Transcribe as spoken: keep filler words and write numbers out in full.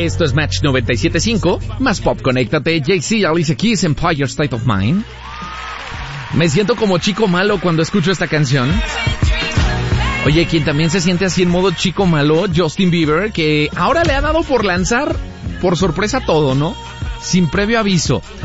Esto es Match noventa y siete punto cinco, más pop, conéctate. Jay-Z, Alicia Keys, Empire State of Mind. Me siento como chico malo cuando escucho esta canción. Oye, quien también se siente así en modo chico malo, Justin Bieber, que ahora le ha dado por lanzar por sorpresa todo, ¿no? Sin previo aviso.